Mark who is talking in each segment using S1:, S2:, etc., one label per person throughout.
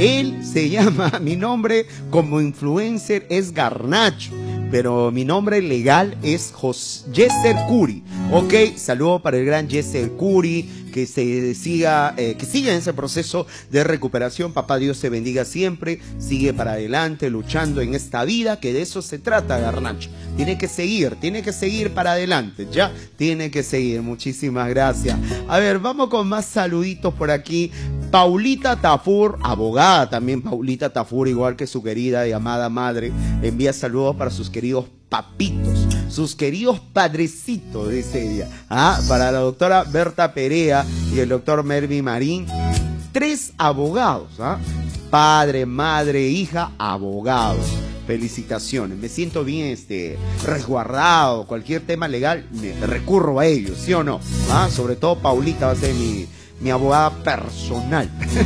S1: Él se llama, mi nombre como influencer es Garnacho, pero mi nombre legal es Jesser Curi. Ok, saludo para el gran Jesser Curi, que siga en ese proceso de recuperación. Papá Dios te bendiga siempre, sigue para adelante luchando en esta vida, que de eso se trata, Garnacho. Tiene que seguir para adelante, ya, tiene que seguir. Muchísimas gracias. A ver, vamos con más saluditos por aquí. Paulita Tafur, abogada también, Paulita Tafur, igual que su querida y amada madre, envía saludos para sus queridos papitos, sus queridos padrecitos, dice ella. Para la doctora Berta Perea y el doctor Mervin Marín, 3 abogados, padre, madre, hija, abogados. Felicitaciones, me siento bien resguardado, cualquier tema legal me recurro a ellos, ¿sí o no? Sobre todo Paulita va a ser mi abogada personal.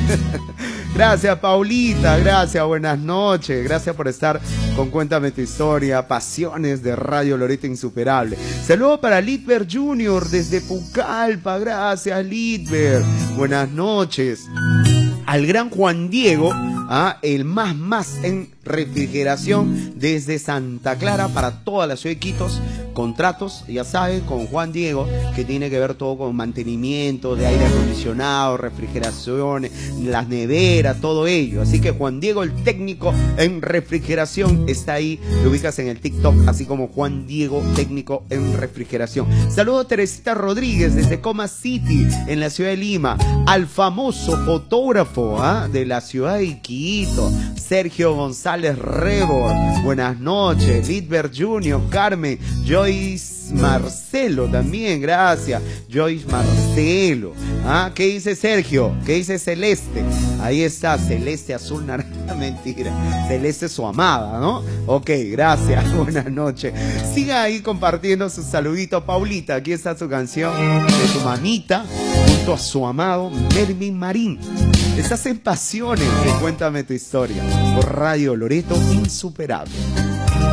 S1: Gracias, Paulita, gracias, buenas noches, gracias por estar con Cuéntame tu Historia, Pasiones de Radio Loreto Insuperable. Saludos para Lidber Junior desde Pucallpa, gracias Lidber, buenas noches. Al gran Juan Diego, el más en refrigeración desde Santa Clara para toda la ciudad de Iquitos. Contratos, ya saben, con Juan Diego, que tiene que ver todo con mantenimiento de aire acondicionado, refrigeración, las neveras, todo ello. Así que Juan Diego, el técnico en refrigeración, está ahí. Lo ubicas en el TikTok, así como Juan Diego, técnico en refrigeración. Saludos a Teresita Rodríguez desde Coma City, en la ciudad de Lima. Al famoso fotógrafo de la ciudad de Iquitos, Sergio González Rebor. Buenas noches. Lidber Junior, Carmen, Joyce Marcelo también, gracias. Joyce Marcelo. ¿Qué dice Sergio? ¿Qué dice Celeste? Ahí está, Celeste azul naranja, mentira. Celeste su amada, ¿no? Ok, gracias, buenas noches. Siga ahí compartiendo sus saluditos. Paulita, aquí está su canción de tu mamita junto a su amado Mervin Marín. Estás en Pasiones de Cuéntame tu Historia por Radio Loreto Insuperable.